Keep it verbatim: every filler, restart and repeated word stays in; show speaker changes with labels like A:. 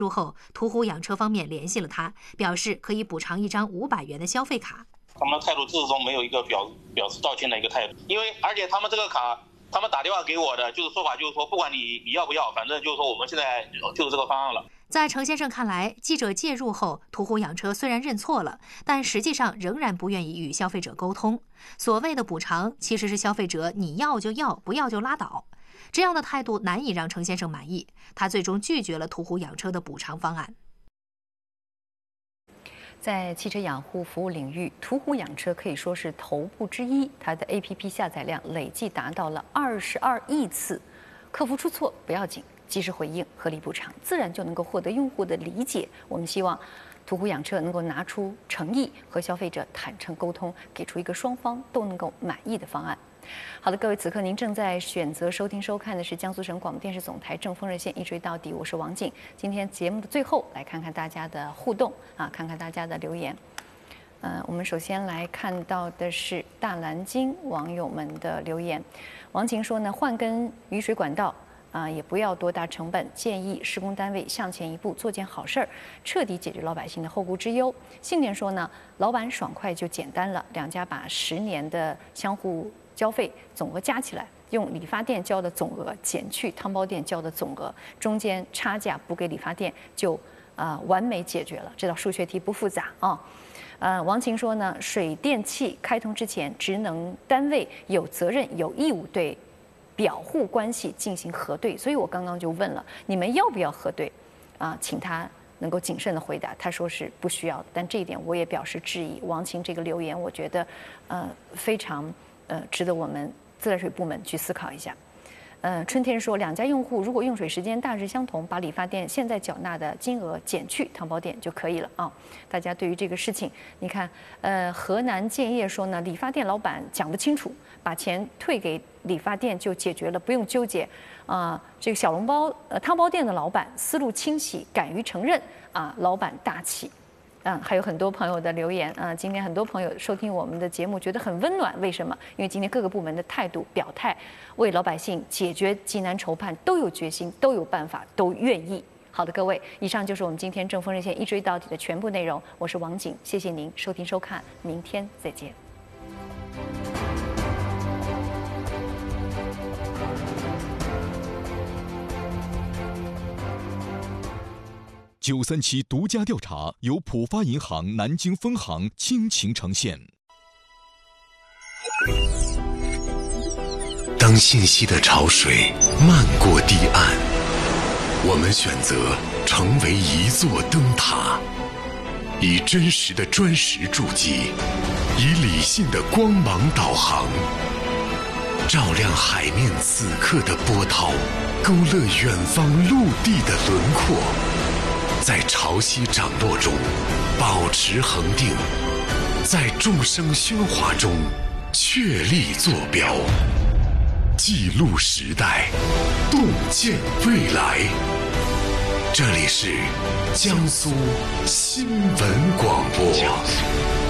A: 入后，途虎养车方面联系了他，表示可以补偿一张五百元的消费卡。
B: 他们的态度自始终没有一个表表示道歉的一个态度，因为而且他们这个卡，他们打电话给我的就是说法就是说，不管你你要不要，反正就是说我们现在就是这个方案了。
A: 在程先生看来，记者介入后，途虎养车虽然认错了，但实际上仍然不愿意与消费者沟通。所谓的补偿，其实是消费者你要就要，不要就拉倒。这样的态度难以让程先生满意，他最终拒绝了途虎养车的补偿方案。
C: 在汽车养护服务领域，途虎养车可以说是头部之一，它的 A P P 下载量累计达到了二十二亿次。客服出错不要紧，及时回应、合理补偿，自然就能够获得用户的理解。我们希望途虎养车能够拿出诚意，和消费者坦诚沟通，给出一个双方都能够满意的方案。好的，各位，此刻您正在选择收听收看的是江苏省广播电视总台正风热线，一追到底，我是王静。今天节目的最后，来看看大家的互动啊，看看大家的留言。呃，我们首先来看到的是大蓝鲸网友们的留言。王晴说呢，换根雨水管道啊、呃，也不要多大成本，建议施工单位向前一步，做件好事儿，彻底解决老百姓的后顾之忧。信念说呢，老板爽快就简单了，两家把十年的相互交费总额加起来，用理发店交的总额减去汤包店交的总额，中间差价补给理发店，就啊、呃、完美解决了。这道数学题不复杂啊。呃，王晴说呢，水电气开通之前，职能单位有责任有义务对表户关系进行核对，所以我刚刚就问了，你们要不要核对？啊，请他能够谨慎的回答。他说是不需要的，但这一点我也表示质疑。王晴这个留言，我觉得呃非常呃值得我们自来水部门去思考一下。呃，春天说，两家用户如果用水时间大致相同，把理发店现在缴纳的金额减去汤包店就可以了啊。大家对于这个事情，你看，呃，河南建业说呢，理发店老板讲得清楚，把钱退给理发店就解决了，不用纠结。啊、呃，这个小笼包呃汤包店的老板思路清晰，敢于承认啊，老板大气。嗯，还有很多朋友的留言啊，今天很多朋友收听我们的节目觉得很温暖，为什么？因为今天各个部门的态度表态，为老百姓解决急难愁盼都有决心，都有办法，都愿意。好的，各位，以上就是我们今天正风热线一追到底的全部内容。我是王景，谢谢您收听收看，明天再见。
D: 九三七独家调查由浦发银行南京分行倾情呈现。
E: 当信息的潮水漫过堤岸，我们选择成为一座灯塔，以真实的砖石筑基，以理性的光芒导航，照亮海面此刻的波涛，勾勒远方陆地的轮廓。在潮汐涨落中保持恒定，在众生喧哗中确立坐标，记录时代，洞见未来。这里是江苏新闻广播。